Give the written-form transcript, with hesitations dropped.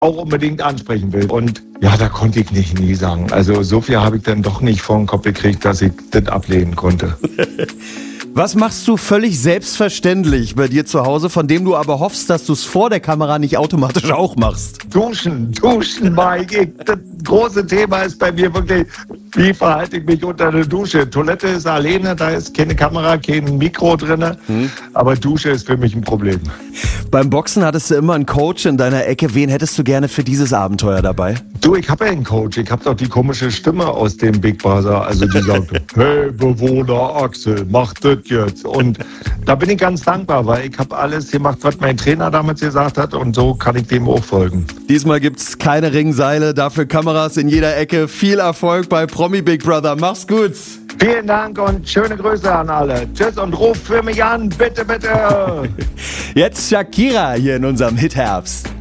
auch unbedingt ansprechen will. Und ja, da konnte ich nicht nie sagen. Also so viel habe ich dann doch nicht vor den Kopf gekriegt, dass ich das ablehnen konnte. Was machst du völlig selbstverständlich bei dir zu Hause, von dem du aber hoffst, dass du es vor der Kamera nicht automatisch auch machst? Duschen, Mike. Das große Thema ist bei mir wirklich, wie verhalte ich mich unter der Dusche? Toilette ist alleine, da ist keine Kamera, kein Mikro drin, aber Dusche ist für mich ein Problem. Beim Boxen hattest du immer einen Coach in deiner Ecke. Wen hättest du gerne für dieses Abenteuer dabei? Du, ich habe ja einen Coach. Ich habe doch die komische Stimme aus dem Big Brother. Also die sagt, hey Bewohner Axel, mach das jetzt. Und da bin ich ganz dankbar, weil ich habe alles gemacht, was mein Trainer damals gesagt hat. Und so kann ich dem auch folgen. Diesmal gibt's keine Ringseile, dafür Kameras in jeder Ecke. Viel Erfolg bei Promi Big Brother. Mach's gut. Vielen Dank und schöne Grüße an alle. Tschüss und ruf für mich an, bitte, bitte. Jetzt Shakira hier in unserem Hit-Herbst.